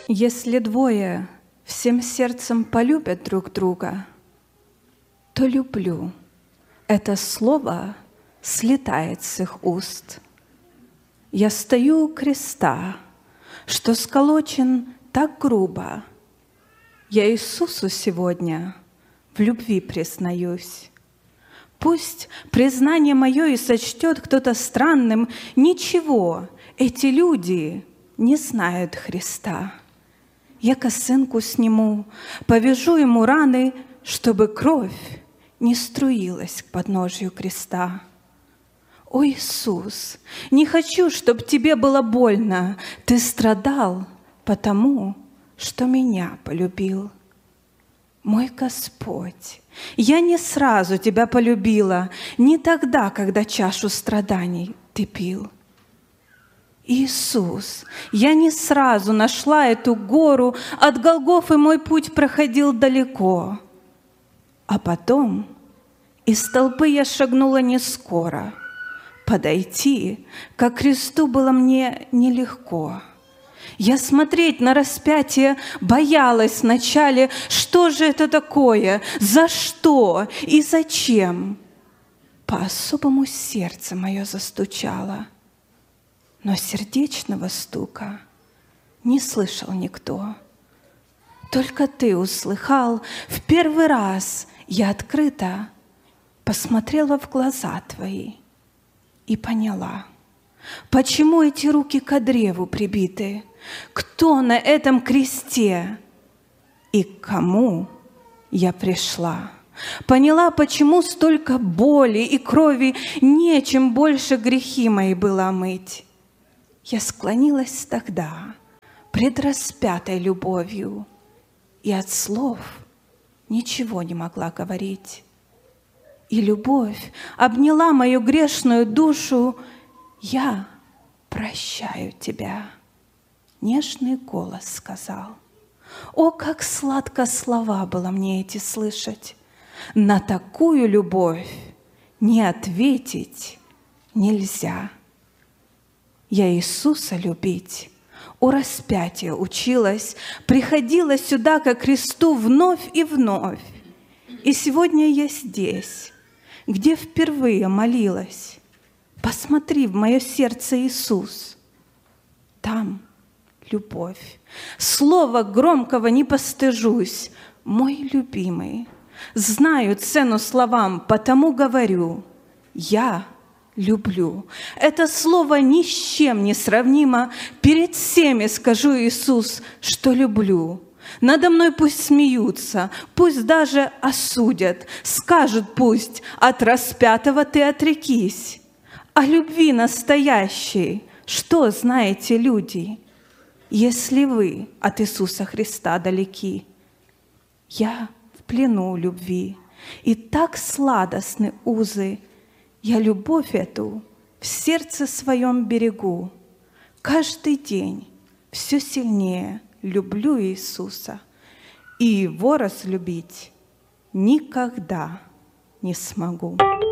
Если двое всем сердцем полюбят друг друга, то люблю. Это слово слетает с их уст. Я стою у креста, что сколочен так грубо. Я Иисусу сегодня в любви признаюсь. Пусть признание мое и сочтет кто-то странным, ничего, эти люди не знают Христа. Я косынку сниму, повяжу ему раны, чтобы кровь не струилась к подножию креста. О, Иисус, не хочу, чтоб тебе было больно. Ты страдал потому, что меня полюбил. Мой Господь, я не сразу тебя полюбила, не тогда, когда чашу страданий ты пил. Иисус, я не сразу нашла эту гору, от Голгофы мой путь проходил далеко. А потом из толпы я шагнула не скоро. Подойти к кресту было мне нелегко. Я смотреть на распятие боялась вначале, что же это такое, за что и зачем. По-особому сердце мое застучало, но сердечного стука не слышал никто. Только ты услыхал, в первый раз я открыто посмотрела в глаза твои и поняла, почему эти руки к древу прибиты, кто на этом кресте и к кому я пришла. Поняла, почему столько боли и крови, нечем больше грехи мои было омыть. Я склонилась тогда пред распятой любовью и от слов ничего не могла говорить. И любовь обняла мою грешную душу. Я прощаю тебя, нежный голос сказал. О, как сладко слова было мне эти слышать! На такую любовь не ответить нельзя. Я Иисуса любить у распятия училась, приходила сюда ко кресту вновь и вновь. И сегодня я здесь, где впервые молилась. Посмотри в мое сердце, Иисус. Там любовь. Слова громкого не постыжусь. Мой любимый, знаю цену словам, потому говорю. Я люблю. Это слово ни с чем не сравнимо. Перед всеми скажу, Иисус, что люблю. Надо мной пусть смеются, пусть даже осудят. Скажут пусть, от распятого ты отрекись. О любви настоящей что знаете, люди, если вы от Иисуса Христа далеки? Я в плену любви, и так сладостны узы. Я любовь эту в сердце своем берегу. Каждый день все сильнее люблю Иисуса, и Его разлюбить никогда не смогу.